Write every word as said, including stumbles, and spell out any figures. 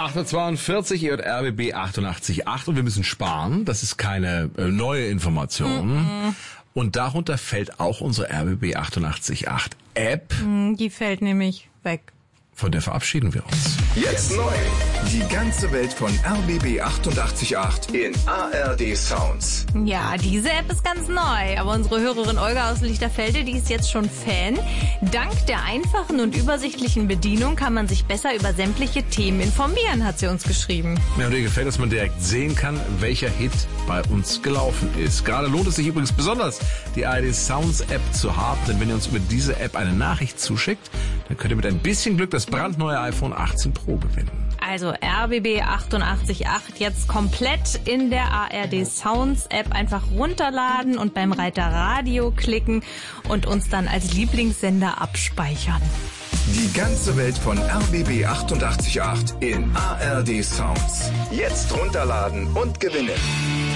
acht Uhr zweiundvierzig, ihr hört R B B achtundachtzig Komma acht und wir müssen sparen. Das ist keine äh, neue Information. Mm-mm. Und darunter fällt auch unsere R B B achtundachtzig Komma acht App. Mm, die fällt nämlich weg. Von der verabschieden wir uns. Jetzt neu. Die ganze Welt von R B B achtundachtzig Komma acht in A R D Sounds. Ja, diese App ist ganz neu, aber unsere Hörerin Olga aus Lichterfelde, die ist jetzt schon Fan. Dank der einfachen und übersichtlichen Bedienung kann man sich besser über sämtliche Themen informieren, hat sie uns geschrieben. Ja, und ihr gefällt, dass man direkt sehen kann, welcher Hit bei uns gelaufen ist. Gerade lohnt es sich übrigens besonders, die A R D Sounds App zu haben, denn wenn ihr uns über diese App eine Nachricht zuschickt, dann könnt ihr mit ein bisschen Glück das brandneue iPhone achtzehn Pro gewinnen. Also R B B achtundachtzig Komma acht jetzt komplett in der A R D Sounds App einfach runterladen und beim Reiter Radio klicken und uns dann als Lieblingssender abspeichern. Die ganze Welt von R B B achtundachtzig Komma acht in A R D Sounds. Jetzt runterladen und gewinnen.